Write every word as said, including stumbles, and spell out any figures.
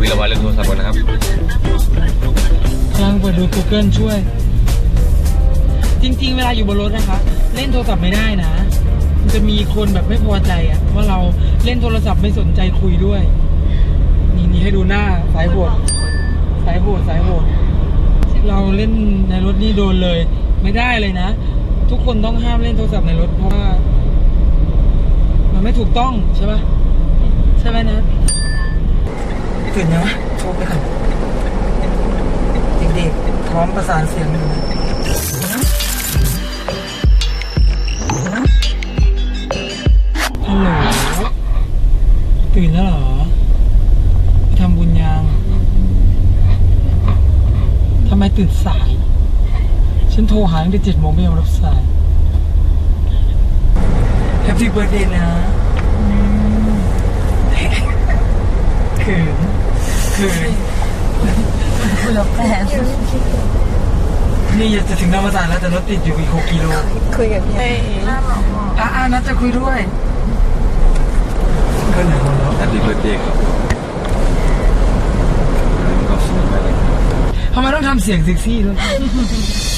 ยระวังเรื่องโทรศัพท์กันนะครับกำลังเปิดดู Google ช่วยจริงๆเวลาอยู่บนรถนะคะเล่นโทรศัพท์ไม่ได้นะมันจะมีคนแบบไม่พอใจอะว่าเราเล่นโทรศัพท์ไม่สนใจคุยด้วยนี่นี่ให้ดูหน้าสายโหดสายโหดสายโหดเราเล่นในรถนี่โดนเลยไม่ได้เลยนะทุกคนต้องห้ามเล่นโทรศัพท์ในรถเพราะว่ามันไม่ถูกต้องใช่ปะใช่ไหมนะตื่นยังวะโทรไปก่อนเด็กๆพร้อมประสานเสียงดูนะฮัลโหลตื่นแล้วเหรอไปทำบุญยังทำไมตื่นสายฉันโทรหาตั้งแต่เจ็ดโมงไม่ยอมรับสายแฮปปี้เบิร์ธเดย์นะเขินเขินคุยกับแฟนนี่จะถึงธรรมศาสตร์แล้วแต่รถติดอยู่อีกหกกิโลคุยกับพี่อ่านัดจะคุยด้วยก็ไหนคนแล้วแฮปปี้เบิร์ธเดย์ครับขอบคุณมากเลยทำไมต้องทำเสียงเซ็กซี่ด้วย